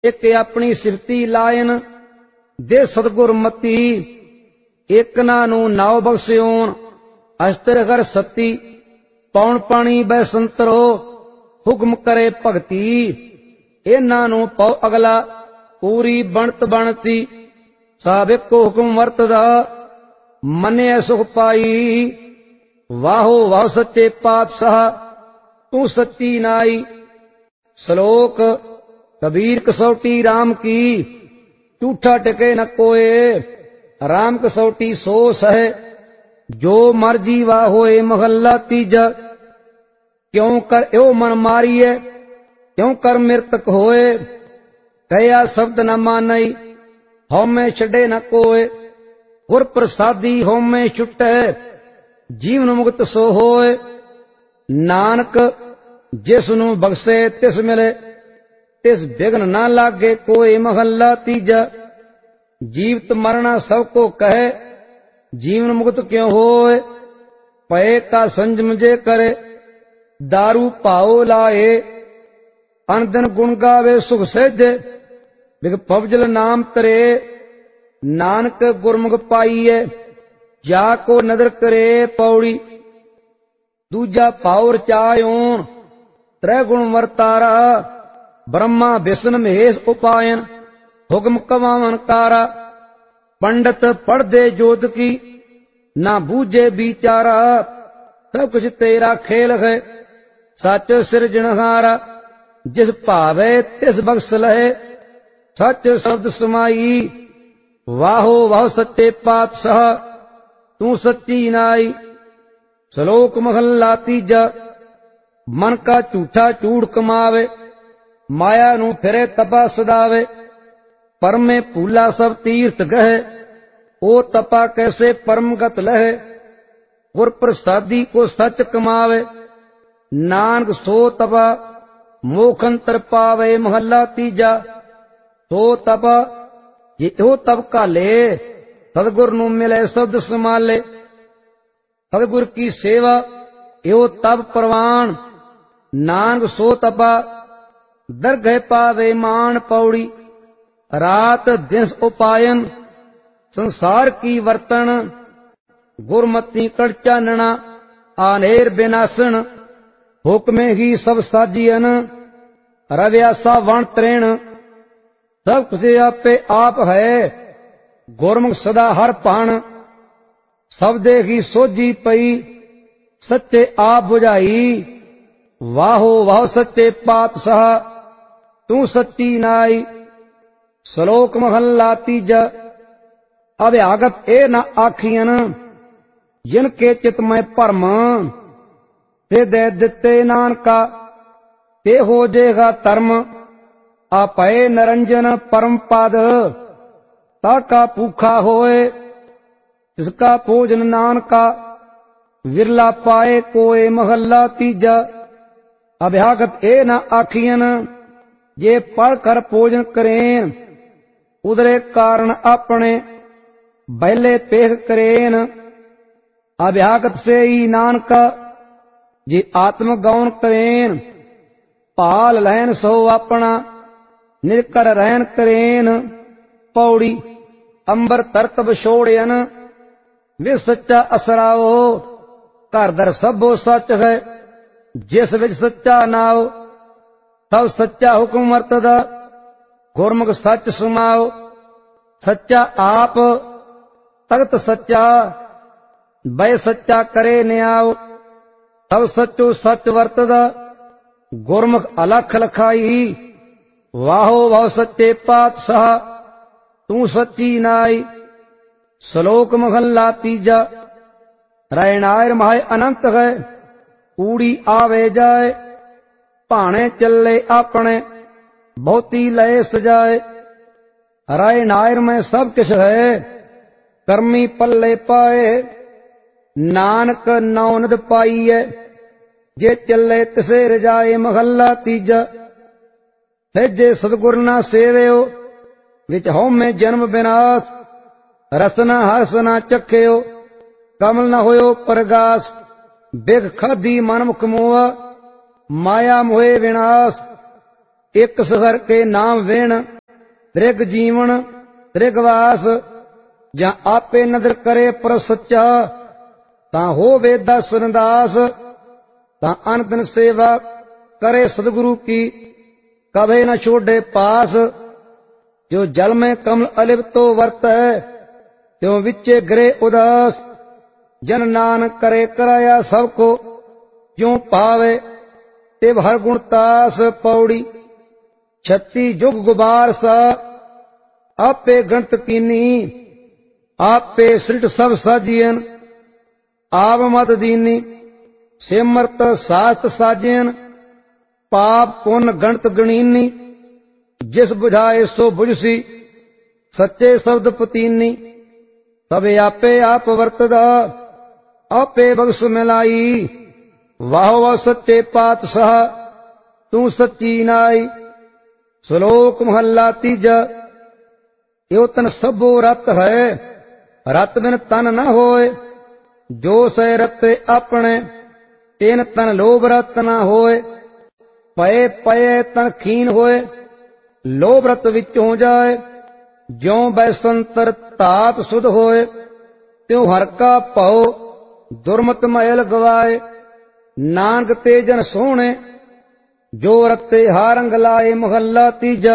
एक अपनी सिफती लायन दे सतगुर मती, एक नानू नाव बख्सियोन अस्तर घर सती, पौन पानी बह संतरो हुक्म करे भगती, इन्हां नूं पौ अगला पूरी बनत बनती, साबिक को हुक्म वरतदा मने सुख पाई, वाहो वाह सच्चे पातशाह तू सच्ची नाई। श्लोक कबीर कसौटी राम की, झूठा टिके न कोय, राम कसौटी सो सह, जो मर्जी वाह होए। महला तीजा, क्यों कर यो मन मारिए, क्यों कर मृतक होए, कया शब्द न मानई, हौमे छड़े न कोय, गुर प्रसादी हौमे छुटे, जीवन मुक्त सो होए। नानक जिसनु बख्शे तिस मिले, तिस विघ्न न लागे कोई। महला तीजा, जीवित मरना सबको कहे, जीवन मुक्त क्यों होए, पए का संजम जे करे, दारू पाओ लाए, अनदन गुण गावे सुख सहजे, बिग पवजल नाम तरे, नानक गुरमुख पाइए, जाको नदर करे पौड़ी। दूजा पाओ रचायोन, त्रै गुण वर्तारा, ब्रह्मा विष्णु महेश उपायन, हुक्म कमावन कारा। पंडित पढ़ दे जोत की, ना बूझे बिचारा, सब कुछ तेरा खेल है, सच सिरजनहारा। जिस भावे तिस बख्श लहे, सच शब्द समाई, वाहो वाह सच्चे पातशाह तू सच्ची नाई। श्लोक महला तीजा, मन का झूठा झूठ कमावे, माया नू फिरे तपा सदावे, परम में भूला सब तीर्थ गहे, ओ तपा कैसे परम गत लहे। गुर प्रसादी को सच कमावे, नानक सो तपा मोखंतर पावे। महला तीजा, सो तपा जिहो तप का ले, सदगुर नू मिले शब्द संभाले, सदगुर की सेवा यो तप प्रवान, नानक सो तपा दरगह पावे मान। पौड़ी रात दिन उपायन, संसार की वर्तन, गुरमती कड़ चानना, आनेर विनाशन, हुक्मे ही सब साजियन, रव्यासा वण त्रेण, सब कुछ आपे आप है, गुरमुख सदा हर पाण, शब्दे ही सोझी पई, सच्चे आप बुझाई, वाहो वाह सच्चे पातशाह तू सच्ची नाई। श्लोक महला तीजा, अभ्यागत ए न आखियन, जिनके चित में भरम, ते दे दिते नानका, ते हो जेगा धर्म, आपे निरंजन परम पद, ताका भूखा होए, जिसका भोजन नानका, विरला पाए कोय। महला तीजा, अभ्यागत ए न आखियन, जे पढ़ कर भोजन करें, उदरे कारण अपने बैले पेख करेन। अभ्यागत से ही नानका, जे आत्म गौन करेन, पाल लहन सो अपना, निर्कर रहन करेन। पौड़ी अंबर तरतब छोड़यन, वे सच्चा असराओ, घर दर सबो सच है, जिस विच सच्चा नाओ, तब सच्चा हुक्म वरतदा, गुरमुख सच सुमाओ। सच्चा आप तगत सच्चा, बै सच्चा करे न्याओ, तब सच्चो सच वरतदा, गुरमुख अलख लखाई, वाहो वाह सच्चे पातशाह तू सच्ची नाई। श्लोक महला तीजा, रैनायर माय अनंत है, कूड़ी आवे जाए, भाने चले अपने, बहुती लय सजाए। राय नायर में सब किश है, कर्मी पल्ले पाए, नानक नौनद पाईए, जे चले तिसे रजाए। महला तीजा, सहजे सतगुर ना सेवयो, विच हौमे जन्म विनाश, रसना हसना चख्यो, कमल न होयो प्रगास, बिग खादी मन मुख मोह, माया मोहे विनाश। ਇੱਕ ਸਹਰ ਕੇ ਨਾਮ ਵੇਣ, ਤ੍ਰਿਗ ਜੀਵਨ ਤ੍ਰਿਗਵਾਸ। ਜਾਂ ਆਪੇ ਨਦਰ ਕਰੇ ਪਰ ਸੱਚਾ, ਤਾਂ ਹੋਵੇ ਦਸ ਰੰਦਾਸ। ਤਾਂ ਅਨ ਦਿਨ ਸੇਵਾ करे सदगुरु की, कभी न छोड़े पास। जो जल में कमल अलिप्तो वर्त है, त्यों विच्चे गिरे उदास। जन नानक करे कराया सबको, क्यों पावे तिव हर गुण तास। पौड़ी 36 जुग गुबार सा, आपे गणत कीनी। आपे सृट सब साजियन, आप मत दीनी। सिमरत शास्त्र साजियन, पाप पुन गणत गणीनी। जिस बुझाए सो बुझसी, सच्चे शब्द पतीनी। तबे आपे आप वर्तदा, आपे बख्श मिलाई। वाह वाह सच्चे पातशाह, तू सच्ची नाई। श्लोक महला तीजा। यो तन सबो रत है, रत बिन तन न होए। जो सै रते अपने, तेन तन लोभ रत न होए। पए पए तन खीन होए, लोभ रत विच हो जाए। ज्यों बैसंतर तात सुध होए, त्यों हर का भौ दुर्मत मैल गवाए। नानक ते जन सोहणे, जो रते हारंग लाए। महला तीजा।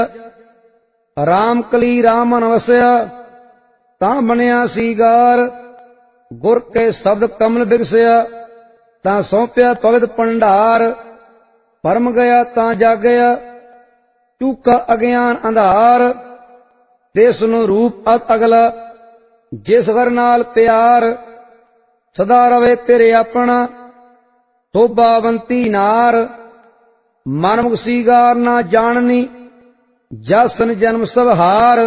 राम कली रामन वसया, तां बनिया सीगार। गुर के शब्द कमल बिगसया, तां सौंपया भगत भंडार। परम गया तां जागया, चूका अज्ञान अंधार। देस नूं रूप अत अगला, जिस घर नाल प्यार। सदा रवे तेरे अपना, शोभावंती नार। मनमुख सीगार ना जाननी, जसन जन्म सब हार।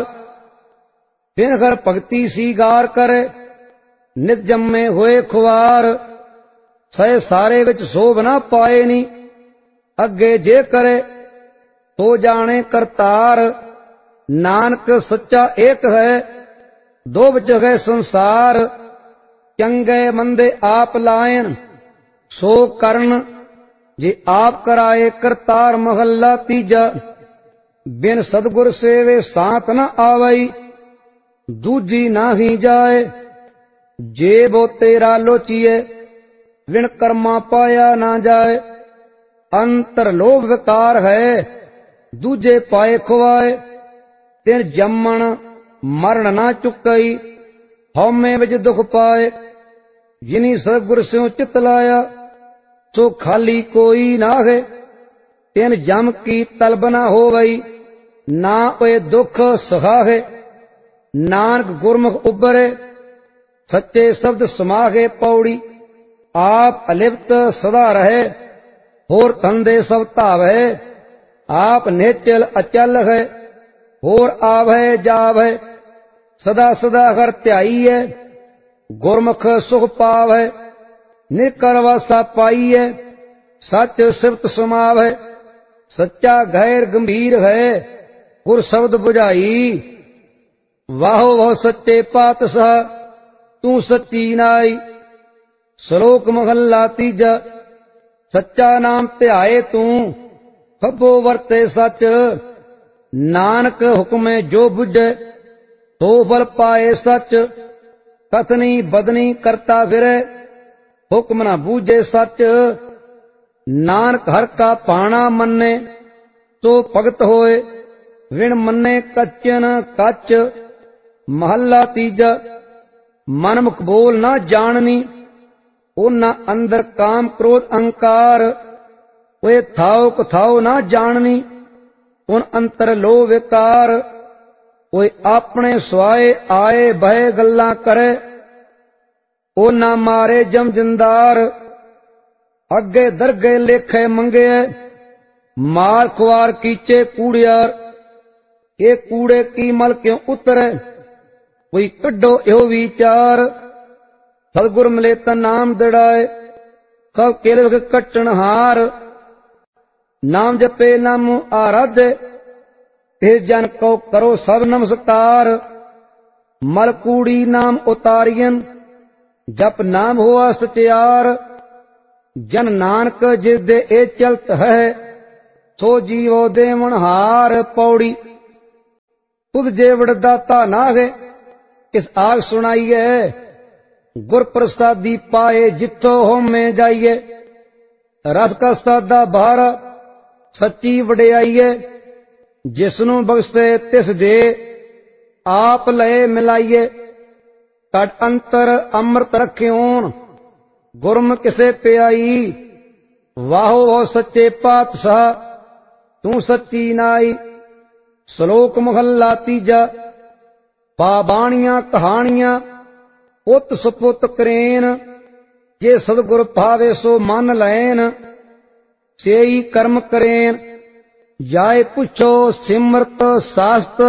बिन घर भगति सीगार करे, नित जम्मे होए खुआर। सह सारे विच शोभ ना पाए नी, अगे जे करे तो जाने करतार। नानक सच्चा एक है, दो जगह संसार। चंगे मंदे आप लायन, सो करन जे आप कराए करतार। महला तीजा। बिन सदगुर सेवे साथ न आवई, दूजी नाही जाए। जे बो तेरा लोचिए, विण कर्मा पाया ना जाए। अंतर लोभ विकार है, दूजे पाए खुआए। तिन जम्मन मरण ना चुकई, हौमे विच दुख पाए। जिनी सतगुर स्यों चित लाया, सो खाली कोई नाहे। तिन जम की तलब ना होवई, ना ओए दुख सहाहे। नानक गुरमुख उबरे, सच्चे शब्द समागे। पौड़ी आप अलिप्त सदा रहे, होर धंधे सब धावे। आप निश्चल अचल है, होर आवै जावै। सदा सदा हर ध्याईयै, गुरमुख सुख पावै। निकर वासा पाईयै, सच सिफत समावै। सच्चा गैर गंभीर है, गुर शब्द बुझाई। वाहो वाह सच्चे पातशाह, तू सच्ची नाई। श्लोक महला तीजा। सच्चा नाम ध्याए तू, खब्बो वरते सच। नानक हुक्मे जो बुझे, तो फल पाए सच। कथनी बदनी करता फिरे, हुक्म न बूझे सच। नानक हर का पाना मन्ने, तो भगत होए। विण मन्ने कच्चन कच। महला तीजा। मनमुख बोल ना जाननी, ओना अंदर काम क्रोध अहंकार। वे थाओ कथाओ ना जाननी, उन अंतर लो विकार। वे अपने स्वाए आए बहे गल्लां करे, ओना मारे जम जिंदार। अगे दरगे लेखे मंगे, मार खुआर कीचे कूड़ियार। ये कूड़े की मल क्यों उतरे, कोई कड्डो यो विचार। सतगुर मिले ता नाम दड़ाए, सब केल कट्टन हार। नाम जपे नाम आराधे, ते जन को करो सब नमस्कार। मल कूड़ी नाम उतारियन, जप नाम हुआ सचियार। जन नानक जिस दे ए चलत है, ਸੋ ਜੀਵੋ ਦੇਵਨ ਹਾਰ। ਪੌੜੀ ਤੁਧ ਜੇਵੜ ਦਾਤਾ ਨਾਗੇ ਇਸ ਆਗ ਸੁਣਾਈਏ। ਗੁਰ ਪ੍ਰਸਾਦੀ ਪਾਏ ਜਿੱਥੋਂ ਹੋਮੇ ਜਾਈਏ। ਰਸ ਕਾ ਸਾਦਾ ਬਾਹਰ ਸੱਚੀ ਵਡਿਆਈਏ। ਜਿਸਨੂੰ ਬਖਸ਼ੇ ਤਿਸ ਦੇ ਆਪ ਲਏ ਮਿਲਾਈਏ। ਤਟ ਅੰਤਰ ਅੰਮ੍ਰਿਤ ਰਖਿਓਨ ਗੁਰਮ ਕਿਸੇ ਪਿਆਈ। ਵਾਹੋ ਵਾਹ ਸੱਚੇ ਪਾਤਸ਼ਾਹ ਤੂੰ ਸੱਚੀ ਨਾਈ। ਸ਼ਲੋਕ ਮਹੱਲਾ ਤੀਜਾ। ਬਾਣੀਆਂ ਕਹਾਣੀਆਂ ਉਤ ਸੁਪੁੱਤ ਕਰੇਨ। ਜੇ ਸਤਿਗੁਰ ਭਾਵੇ ਸੋ ਮੰਨ ਲੈਨ। ਸੇਈ ਕਰਮ ਕਰੇਨ। ਜਾਏ ਪੁੱਛੋ ਸਿਮਰਤ ਸਾਸਤ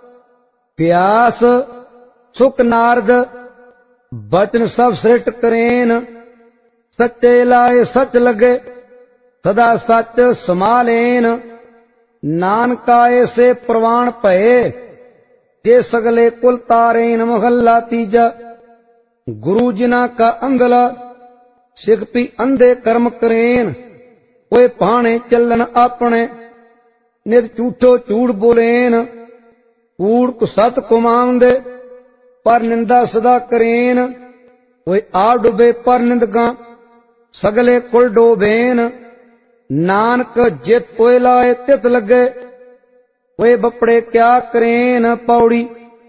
ਪਿਆਸ। ਸੁਖ ਨਾਰਦ ਬਚਨ ਸਭ ਸ੍ਰਿਸ਼ਟ ਕਰੇਨ। ਸੱਚੇ ਲਾਏ ਸੱਚ ਲਗੇ ਸਦਾ ਸੱਚ ਸਮਾਲੇਨ। ਨਾਨਕਾ ਐਸੇ ਪ੍ਰਵਾਨ ਭਏ ਜੇ ਸਗਲੇ ਕੁਲ ਤਾਰੇਨ। ਮਹੱਲਾ ਤੀਜਾ। ਗੁਰੂ ਜਿਨਾ ਕਾ ਅੰਧਲਾ ਸਿਖ ਪੀ ਅੰਧੇ ਕਰਮ ਕਰੇਨ। ਓਏ ਭਾਣੇ ਚੱਲਣ ਆਪਣੇ ਨਿਤ ਝੂਠੋ ਝੂਠ ਬੋਲੇਨ। ਕੂੜ ਕੁ ਸਤ ਕੁਮਾਉਂਦੇ ਪਰ ਨਿੰਦਾ ਸਦਾ ਕਰੇਨ। ਓਏ ਆ ਡੁਬੇ ਪਰ ਨਿੰਦਕਾਂ ਸਗਲੇ ਕੁਲ ਡੋਬੇਨ। ਨਾਨਕ ਜਿਤ ਓਏ ਲਾਏ ਤਿਤ ਲੱਗੇ ਓਏ ਬਪੜੇ ਕਿਆ ਕਰੇਨ। ਪੌੜੀ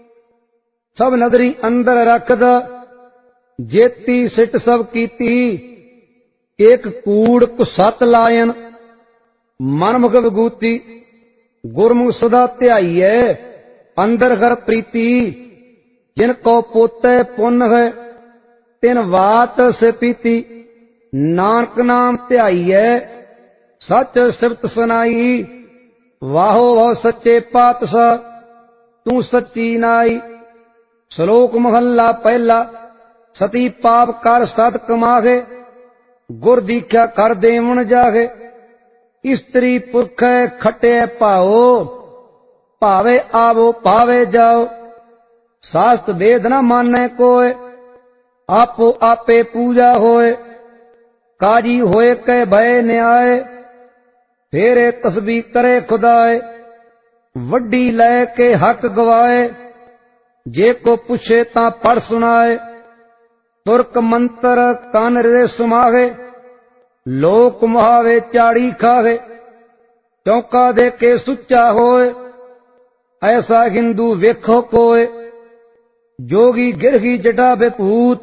ਸਭ ਨਦਰੀ ਅੰਦਰ ਰੱਖਦਾ ਜੇਤੀ ਸਿਟ ਸਭ ਕੀਤੀ। ਏਕ ਕੂੜ ਕੁ ਸਤ ਲਾਇਨ ਮਨਮੁਖ ਵਿਗੂਤੀ। ਗੁਰਮੁਖ ਸਦਾ ਧਿਆਈਐ ਅੰਦਰ ਘਰ ਪ੍ਰੀਤੀ। ਜਿਨ ਕੋ ਪੋਤੈ ਪੁੰਨ ਹੈ ਤਿਨ ਵਾਤ ਸੇ ਪੀਤੀ। ਨਾਨਕ ਨਾਮ ਧਿਆਈਐ ਸੱਚ ਸਿਫਤ ਸੁਨਾਈ। ਵਾਹੋ ਵਾਹ ਸੱਚੇ ਪਾਤਸ਼ਾਹ ਤੂੰ ਸੱਚੀ ਨਾਈ। ਸ਼ਲੋਕ ਮਹੱਲਾ ਪਹਿਲਾ। ਸਤੀ ਪਾਪ ਕਰ ਸਤ ਕਮਾਗੇ ਗੁਰ ਦੀਖਿਆ ਕਰ ਦੇਵਨ ਜਾਗੇ। ਇਸਤਰੀ ਪੁਰਖੈ ਖਟਿਐ ਭਾਓ ਭਾਵੇ ਆਵੋ ਭਾਵੇ ਜਾਓ। ਸਾਸਤ ਵੇਦ ਨ ਮਾਨੈ ਕੋਇ ਆਪੋ ਆਪੇ ਪੂਜਾ ਹੋਏ। ਕਾਜੀ ਹੋਏ ਕੈ ਭੈ ਨਿਆਏ ਫੇਰੇ ਤਸਬੀ ਕਰੇ ਖੁਦਾਏ। ਵੱਡੀ ਲੈ ਕੇ ਹੱਕ ਗਵਾਏ ਜੇ ਕੋ ਪੁੱਛੇ ਤਾਂ ਪੜ ਸੁਣਾਏ। ਤੁਰਕ ਮੰਤਰ ਕੰਨ ਰੇ ਸੁਮਾਵੇ ਲੋਕ ਮੁਹਾਵੇ ਚਾੜੀ ਖਾਵੇ। ਚੌਂਕਾ ਦੇ ਕੇ ਸੁੱਚਾ ਹੋਏ ਐਸਾ ਹਿੰਦੂ ਵੇਖੋ ਕੋਏ। ਜੋਗੀ ਗਿਰਹੀ ਜਟਾ ਬੇਪੂਤ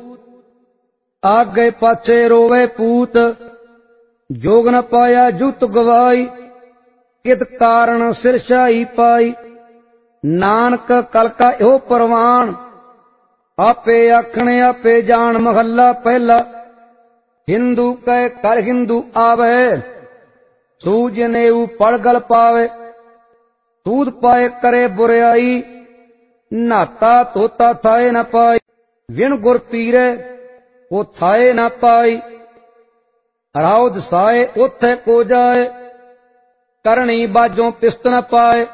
ਆਗੇ ਪਾਛੇ ਰੋਵੇ ਪੂਤ। ਜੋਗ ਨ ਪਾਇਆ ਜੁਤ ਗਵਾਈ ਕਿਤ ਕਾਰਨ ਸਿਰਸ਼ਾਈ ਪਾਈ। ਨਾਨਕ ਕਲ ਕਾ ਇਹੋ ਪ੍ਰਵਾਨ ਆਪੇ ਆਖਣੇ ਆਪੇ ਜਾਣ। ਮਹੱਲਾ ਪਹਿਲਾ। ਹਿੰਦੂ ਕੈ ਕਰ ਹਿੰਦੂ ਆਵੇ ਸੂਜਨੇਊ ਪੜ ਗਲ ਪਾਵੇ। ਸੂਦ ਪਾਏ ਕਰੇ ਬੁਰਿਆਈ ਨਾਤਾ ਤੋਤਾ ਥਾਏ ਨ ਪਾਈ। ਵਿਣ ਗੁਰ ਪੀਰੇ ਉਹ ਥਾਏ ਨ ਪਾਈ। ਰਾਉ ਦਸਾਏ ਉਥੇ ਕੋ ਜਾਏ ਕਰਣੀ ਬਾਜੋਂ ਪਿਸਤ ਨ ਪਾਏ।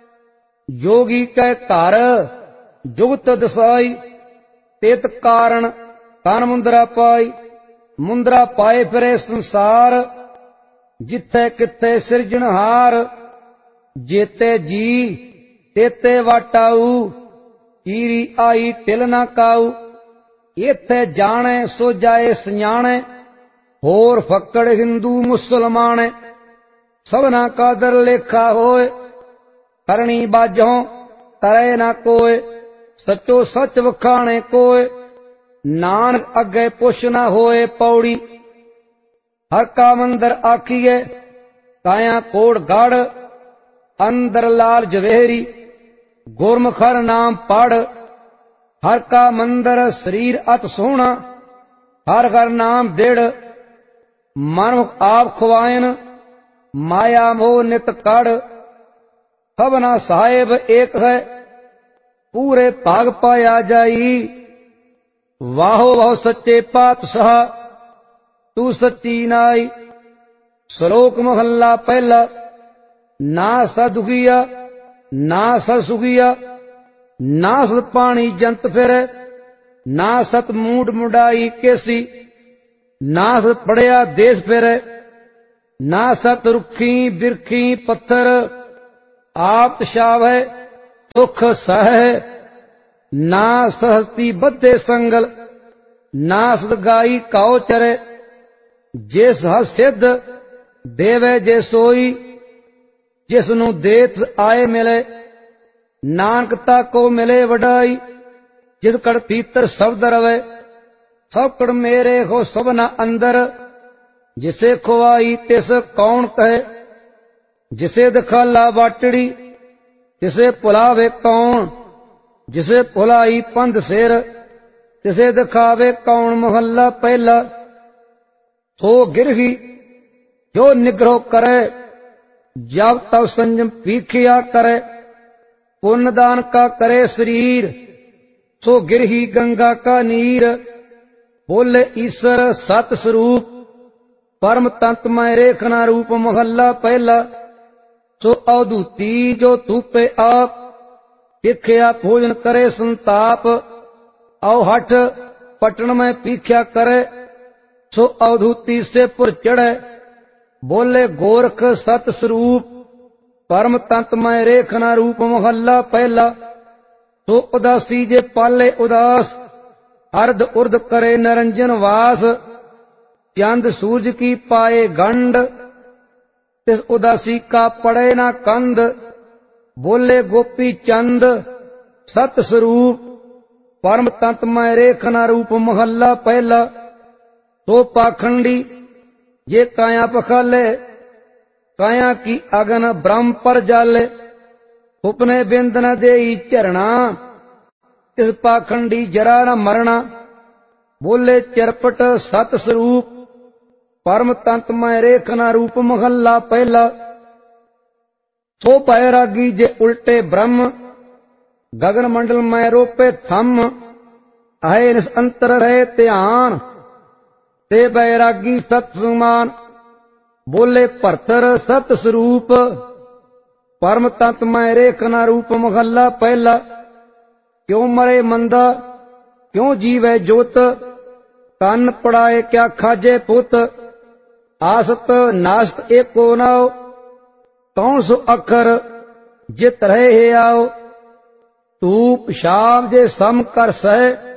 ਜੋਗੀ ਕੈ ਘਰ ਜੁਗਤ ਦਸਾਈ ਤੇਤ ਕਾਰਨ ਕਨ ਮੁੰਦਰਾ ਪਾਈ। ਮੁੰਦਰਾ ਪਾਏ ਫਿਰੇ ਸੰਸਾਰ ਜਿੱਥੇ ਕਿੱਥੇ ਸਿਰਜਣਹਾਰ। ਜੇਤੇ ਜੀ ਤੇਤੇ ਵਾਟਾਊ ਚੀਰੀ ਆਈ ਟਿਲ ਨਾ ਕਾਊ। ਇੱਥੇ ਜਾਣੇ ਸੋ ਜਾਏ ਸਿਆਣੇ ਹੋਰ ਫੱਕੜ ਹਿੰਦੂ ਮੁਸਲਮਾਨ। ਸਭਨਾ ਕਾ ਦਰ ਲੇਖਾ ਹੋਏ ਕਰਣੀ ਬਾਝੋਂ ਕਰੇ ਨਾ ਕੋਏ। ਸਚੋ ਸੱਚ ਵਖਾਣੇ ਕੋਏ ਨਾਨਕ ਅੱਗੇ ਪੁੱਛ ਨਾ ਹੋਏ। ਪੌੜੀ ਹਰ ਕਾ ਮੰਦਰ ਆਖੀਏ ਕਾਇਆ ਕੋੜ ਗੜ। ਅੰਦਰ ਲਾਲ ਜਵੇਰੀ ਗੁਰਮੁਖਰ ਨਾਮ ਪੜ। ਹਰ ਕਾ ਮੰਦਰ ਸਰੀਰ ਅਤ ਸੋਹਣਾ ਹਰ ਘਰ ਨਾਮ ਦਿੜ। ਮਨੁਖ ਆਪ ਖਵਾਇਨ ਮਾਇਆ ਮੋਹ ਨਿਤ ਕੜ। ਸਭਨਾ ਸਾਹਿਬ ਏਕ ਹੈ ਪੂਰੇ ਭਾਗ ਪਾਇਆ ਜਾਈ। ਵਾਹੋ ਵਾਹ ਸੱਚੇ ਪਾਤਸ਼ਾਹ ਤੂੰ ਸੱਚੀ ਨਾਈ। ਸ਼ਲੋਕ ਮਹੱਲਾ ਪਹਿਲਾ। ਨਾ ਸਾ ਦੁਖੀਆ ਨਾ ਸਾ ਸੁਖੀਆ ਨਾ ਸਤ ਪਾਣੀ ਜੰਤ ਫਿਰੇ। ਨਾ ਸਤ ਮੂਡ ਮੁਡਾਈ ਕੇਸੀ ਨਾ ਸਤ ਪੜਿਆ ਦੇਸ ਫਿਰੇ। ना सत रुखी बिरखी पत्थर, आप तछावै दुख सहै। ना सहस्ती बद्धे संगल, ना सदगाई काओ चरे। जिस हस सिद्ध देवै जे सोई, जिसनू देत आए मिले। नानक ताको मिले वडाई, जिस कड़ पीतर शब्द रवे। सब कड़ मेरे हो सबना अंदर, जिसे खुआई तिस कौन कहे। जिसे दिखाला बाटड़ी, तिसे भुलावे कौन। जिसे भुलाई पंध सिर, तिसे दिखावे कौन। मोहल्ला पहला। सो गिरही जो निग्रह करे, जब तब संयम पीखिया करे। पुण्य दान का करे शरीर, सो गिरही गंगा का नीर। बोले ईश्वर सत स्वरूप, परम तंतमय रेखना रूप। मोहल्ला पहला। सो अवधूती जो तूपे आप, पीखिया भोजन करे संताप। अवहठ पटन में पीख्या करे, सो अवधूती से पुर चढ़े। बोले गोरख सत स्वरूप, परम तंतमय रेखना रूप। मोहल्ला पहला। सो उदासी जे पाले उदास, अर्ध उर्ध करे निरंजन वास। चंद सूरज की पाए गंड, तिस उदासी का पड़े ना कंद। बोले गोपी चंद सत स्वरूप, परम तंतमय रेखना रूप। मोहल्ला पहला। तो पाखंडी जे काया पखाले, काया की अगन ब्रह्म पर जाले। उपने बिंद न देई झरना, इस पाखंडी जरा न मरना। बोले चरपट सत स्वरूप, परम तंतमय रेखना रूप। मोहल्ला पहला। सो बैरागी जे उल्टे ब्रह्म, गगन मंडल में रोपे थम। आए निसंतर रहे ध्यान, ते बैरागी सत समान। बोले भरतर सत स्वरूप, परम तंतमय रेखना रूप। मोहल्ला पहला। क्यों मरे मंदा, क्यों जीवे जोत। तन पड़ाए क्या खाजे पुत। आसत नासत एको नाओ, कौन सो अखर जित रहे हे आओ। धूप शाम जे सम कर सह,